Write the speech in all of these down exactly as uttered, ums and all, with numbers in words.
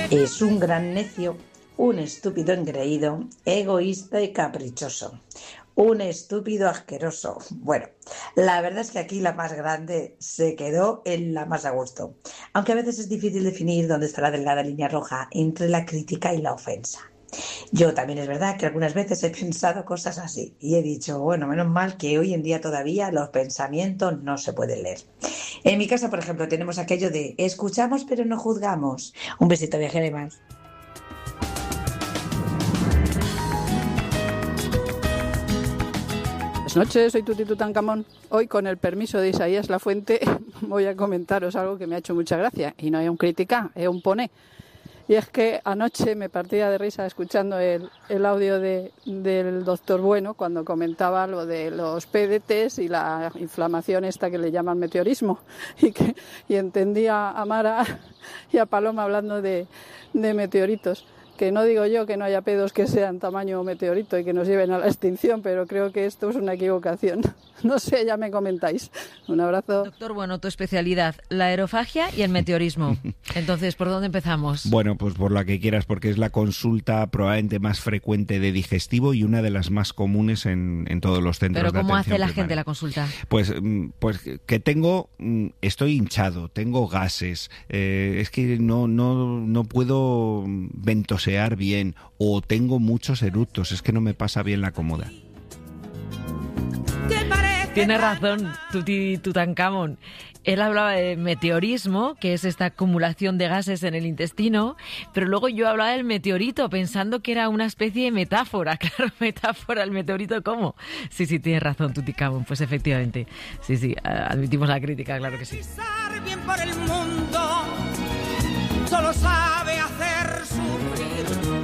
Es un gran necio, un estúpido engreído, egoísta y caprichoso. Un estúpido asqueroso. Bueno, la verdad es que aquí la más grande se quedó en la más a gusto. Aunque a veces es difícil definir dónde está la delgada línea roja entre la crítica y la ofensa. Yo también es verdad que algunas veces he pensado cosas así y he dicho, bueno, menos mal que hoy en día todavía los pensamientos no se pueden leer. En mi casa, por ejemplo, tenemos aquello de escuchamos pero no juzgamos. Un besito, viajero más. Buenas noches, soy Tuti Tutankamón. Hoy, con el permiso de Isaías Lafuente, voy a comentaros algo que me ha hecho mucha gracia. Y no es un crítica, es un poné. Y es que anoche me partía de risa escuchando el, el audio de, del doctor Bueno cuando comentaba lo de los P D Ts y la inflamación esta que le llaman meteorismo. Y, que, y entendía a Mara y a Paloma hablando de, de meteoritos. Que no digo yo que no haya pedos que sean tamaño meteorito y que nos lleven a la extinción, pero creo que esto es una equivocación. No sé, ya me comentáis. Un abrazo. Doctor, bueno, tu especialidad, la aerofagia y el meteorismo. Entonces, ¿por dónde empezamos? Bueno, pues por la que quieras, porque es la consulta probablemente más frecuente de digestivo y una de las más comunes en, en todos los centros de atención ¿Pero cómo hace la primaria. gente la consulta? Pues, pues que tengo, estoy hinchado, tengo gases, eh, es que no, no, no puedo ventosear bien o tengo muchos eructos, es que no me pasa bien la cómoda. Tiene razón, Tuti Tutankamón. Él hablaba de meteorismo, que es esta acumulación de gases en el intestino, pero luego yo hablaba del meteorito, pensando que era una especie de metáfora. Claro, metáfora, el meteorito, ¿cómo? Sí, sí, tienes razón, Tutankamón, pues efectivamente. Sí, sí, admitimos la crítica, claro que sí. Bien por el mundo, solo sabe hacer sufrir.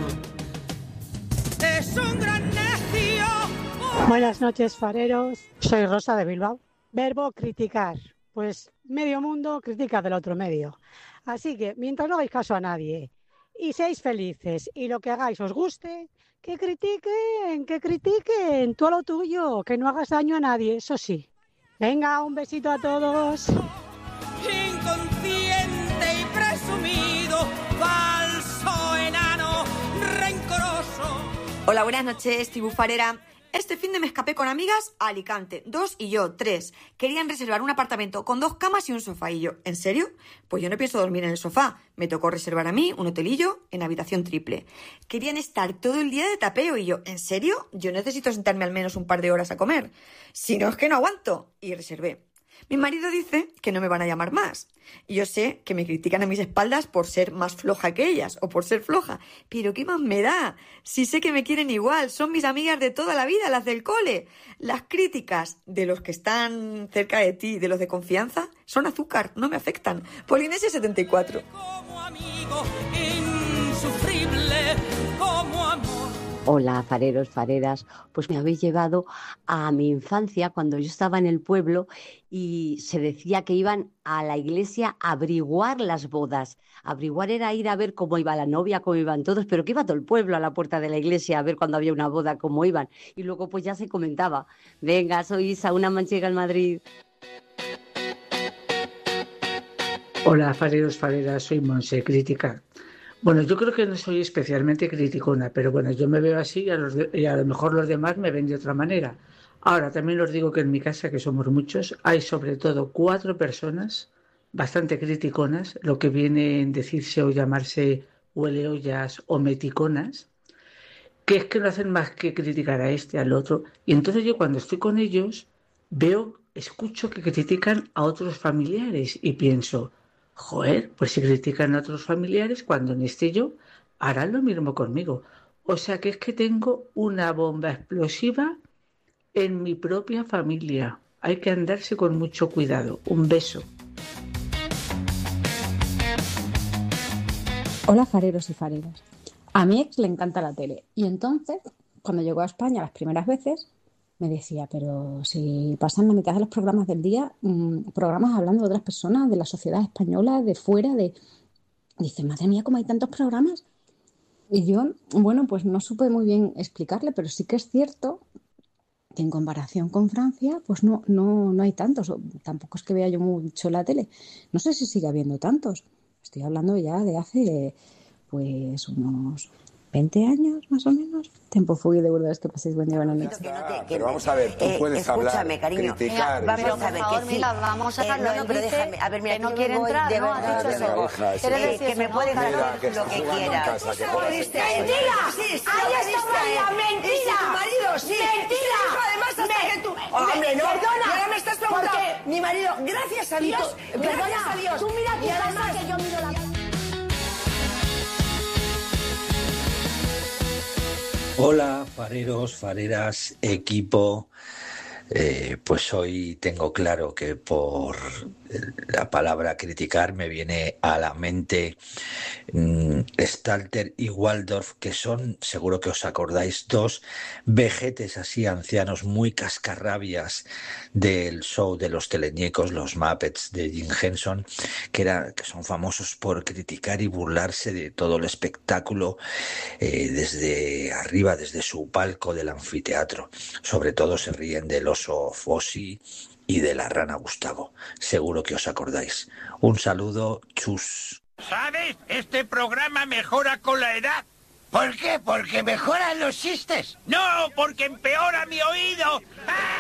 Es un gran necio. Buenas noches, fareros. Soy Rosa de Bilbao. Verbo criticar. Pues medio mundo critica del otro medio. Así que mientras no hagáis caso a nadie y seáis felices y lo que hagáis os guste, que critiquen, que critiquen, tú a lo tuyo, que no hagas daño a nadie, eso sí. Venga, un besito a todos. Inconsciente y presumido, falso enano, rencoroso. Hola, buenas noches, tribu farera. Este fin de me escapé con amigas a Alicante, dos y yo, tres. Querían reservar un apartamento con dos camas y un sofá. Y yo, ¿en serio? Pues yo no pienso dormir en el sofá. Me tocó reservar a mí un hotelillo en habitación triple. Querían estar todo el día de tapeo. Y yo, ¿en serio? Yo necesito sentarme al menos un par de horas a comer. Si no, es que no aguanto. Y reservé. Mi marido dice que no me van a llamar más. Y yo sé que me critican a mis espaldas por ser más floja que ellas o por ser floja. Pero ¿qué más me da? Si sé que me quieren igual, son mis amigas de toda la vida, las del cole. Las críticas de los que están cerca de ti, de los de confianza, son azúcar, no me afectan. Polinesia setenta y cuatro. Como amigo insufrible, como amor. Hola, fareros, fareras. Pues me habéis llevado a mi infancia cuando yo estaba en el pueblo y se decía que iban a la iglesia a averiguar las bodas. Averiguar era ir a ver cómo iba la novia, cómo iban todos, pero que iba todo el pueblo a la puerta de la iglesia a ver cuando había una boda, cómo iban. Y luego pues ya se comentaba. Venga, soy Isa, una manchega en Madrid. Hola, fareros, fareras, soy Monse, crítica. Bueno, yo creo que no soy especialmente criticona, pero bueno, yo me veo así y a, los de, y a lo mejor los demás me ven de otra manera. Ahora, también os digo que en mi casa, que somos muchos, hay sobre todo cuatro personas bastante criticonas, lo que viene en decirse o llamarse hueleollas o meticonas, que es que no hacen más que criticar a este, al otro. Y entonces yo cuando estoy con ellos, veo, escucho que critican a otros familiares y pienso... Joder, pues si critican a otros familiares, cuando no esté yo, harán lo mismo conmigo. O sea que es que tengo una bomba explosiva en mi propia familia. Hay que andarse con mucho cuidado. Un beso. Hola, fareros y fareras. A mi ex le encanta la tele. Y entonces, cuando llegó a España las primeras veces, me decía, pero si pasan la mitad de los programas del día, mmm, programas hablando de otras personas, de la sociedad española, de fuera, de... Dice, madre mía, ¿cómo hay tantos programas? Y yo, bueno, pues no supe muy bien explicarle, pero sí que es cierto que en comparación con Francia, pues no, no, no hay tantos. Tampoco es que vea yo mucho la tele. No sé si sigue habiendo tantos. Estoy hablando ya de hace... pues unos veinte años más o menos. Tiempo fui, de verdad, es que paséis buen día, buenas noches. Pero vamos a ver, tú Eh, puedes escúchame, hablar, cariño. criticar. Mira, vamos eso. a ver que sí. mira, vamos a Eh, dejarlo. no, no, Él pero dice déjame. A ver, mira, que no yo quiere me voy, entrar, de ¿no? Ha verdad, dicho de eso. verdad. hija, sí. Eh, ¿Quieres decir que me eso, puede no? hacer Mira, que lo estás que jugando en quiera. casa, que juegas en casa. ¡Mentira! Sí, sí, ¡Ahí lo está dice. María! Y ¡Mentira! si tu marido, sí. ¡Mentira! Y tu hijo, además, hasta Me- que tú... me- Hombre, no. perdona, Y ahora me estás preguntando. porque Mi marido, gracias a Dios. Dios, Gracias perdona, a Dios. tú mira tu Y casa además- que yo miro la... Hola, fareros, fareras, equipo. Eh, pues hoy tengo claro que por la palabra criticar me viene a la mente mmm, Stalter y Waldorf, que son, seguro que os acordáis, dos vejetes así ancianos muy cascarrabias del show de los teleñecos, los Muppets de Jim Henson, que, era, que son famosos por criticar y burlarse de todo el espectáculo eh, desde arriba, desde su palco del anfiteatro. Sobre todo se ríen del oso Fossi y de la rana Gustavo. Seguro que os acordáis. Un saludo, chus. ¿Sabes? Este programa mejora con la edad. ¿Por qué? ¿Porque mejoran los chistes? No, porque empeora mi oído. ¡Ah!